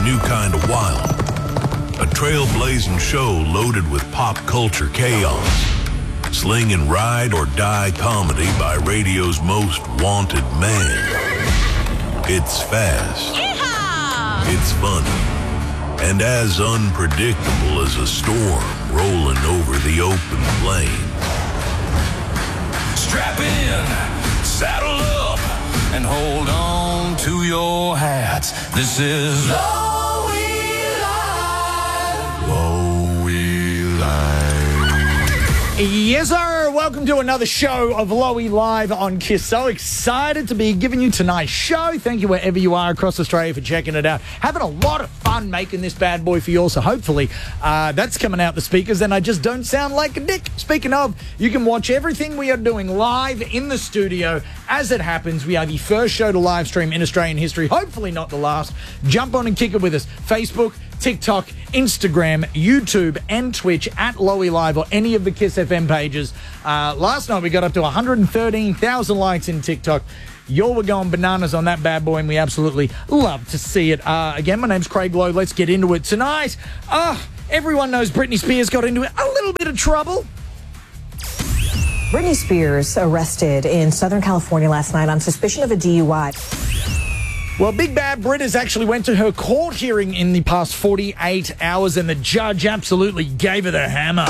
a new kind of wild. A trailblazing show loaded with pop culture chaos. Sling and ride or die comedy by radio's most wanted man. It's fast. Yeehaw! It's funny. And as unpredictable as a storm rolling over the open plains. Strap in, saddle up, and hold on to your hats. This is Lowy Live. Lowy Live. Yes, sir. Welcome to another show of Lowy Live on KISS. So excited to be giving you tonight's show. Thank you wherever you are across Australia for checking it out. Having a lot of fun making this bad boy for you all. So hopefully that's coming out the speakers and I just don't sound like a dick. Speaking of, you can watch everything we are doing live in the studio as it happens. We are the first show to live stream in Australian history. Hopefully not the last. Jump on and kick it with us. Facebook, TikTok, Instagram, YouTube, and Twitch at Lowy Live or any of the KISS FM pages. Last night we got up to 113,000 likes in TikTok. Y'all were going bananas on that bad boy, and we absolutely love to see it. Again, my name's Craig Lowe. Let's get into it tonight. Everyone knows Britney Spears got into a little bit of trouble. Britney Spears arrested in Southern California last night on suspicion of a DUI. Well, Big Bad Brit has actually went to her court hearing in the past 48 hours, and the judge absolutely gave her the hammer.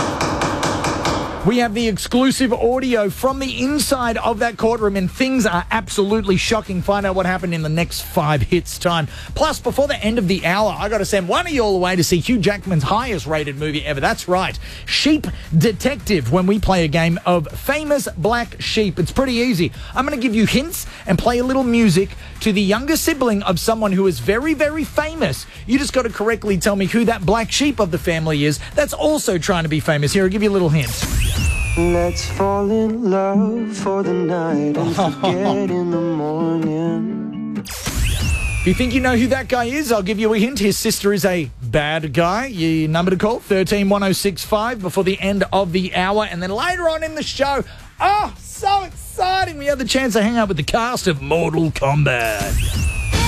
We have the exclusive audio from the inside of that courtroom, and things are absolutely shocking. Find out what happened in the next 5 hits time. Plus, before the end of the hour, I got to send one of you all away to see Hugh Jackman's highest rated movie ever. That's right, Sheep Detective, when we play a game of famous black sheep. It's pretty easy. I'm going to give you hints and play a little music to the younger sibling of someone who is very, very famous. You just got to correctly tell me who that black sheep of the family is that's also trying to be famous. Here, I'll give you a little hint. Let's fall in love for the night and forget in the morning. If you think you know who that guy is, I'll give you a hint. His sister is a bad guy. Your number to call, 131065 before the end of the hour. And then later on in the show, so exciting, we have the chance to hang out with the cast of Mortal Kombat.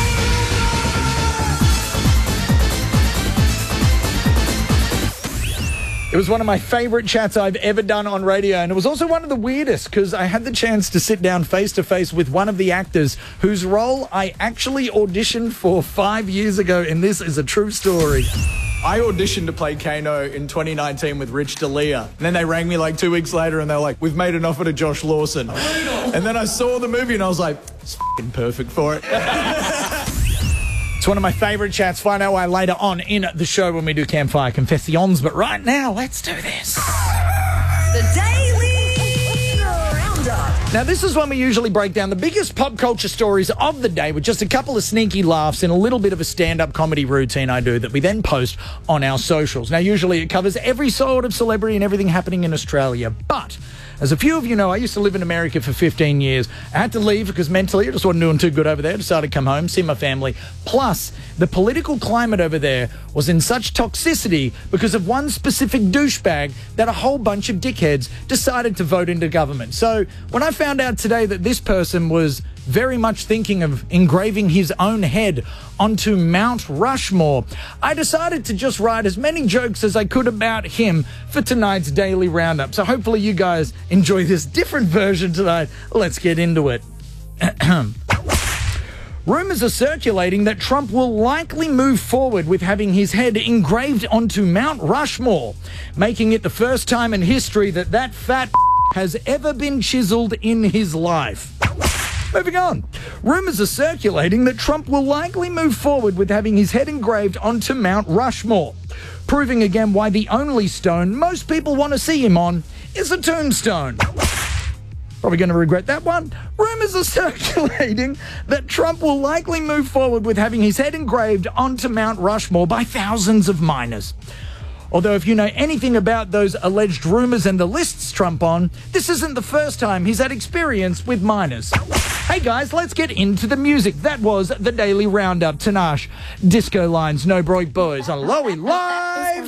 It was one of my favorite chats I've ever done on radio, and it was also one of the weirdest because I had the chance to sit down face-to-face with one of the actors whose role I actually auditioned for 5 years ago, and this is a true story. I auditioned to play Kano in 2019 with Rich D'Elia, and then they rang me like 2 weeks later and they were like, we've made an offer to Josh Lawson. And then I saw the movie and I was like, it's f***ing perfect for it. It's one of my favorite chats. Find out why later on in the show when we do Campfire Confessions. But right now, let's do this. The Daily Roundup. Now, this is when we usually break down the biggest pop culture stories of the day with just a couple of sneaky laughs and a little bit of a stand-up comedy routine I do that we then post on our socials. Now, usually it covers every sort of celebrity and everything happening in Australia, but as a few of you know, I used to live in America for 15 years. I had to leave because mentally I just wasn't doing too good over there. I decided to come home, see my family. Plus, the political climate over there was in such toxicity because of one specific douchebag that a whole bunch of dickheads decided to vote into government. So when I found out today that this person was very much thinking of engraving his own head onto Mount Rushmore, I decided to just write as many jokes as I could about him for tonight's Daily Roundup. So hopefully you guys enjoy this different version tonight. Let's get into it. Rumors are circulating that Trump will likely move forward with having his head engraved onto Mount Rushmore, making it the first time in history that that fat has ever been chiseled in his life. Moving on. Rumors are circulating that Trump will likely move forward with having his head engraved onto Mount Rushmore, proving again why the only stone most people want to see him on is a tombstone. Probably going to regret that one. Rumors are circulating that Trump will likely move forward with having his head engraved onto Mount Rushmore by thousands of miners. Although if you know anything about those alleged rumors and the lists Trump on, this isn't the first time he's had experience with minors. Hey guys, let's get into the music. That was the Daily Roundup. Tanash, Disco Lines, No Broke Boys on Lowy Live.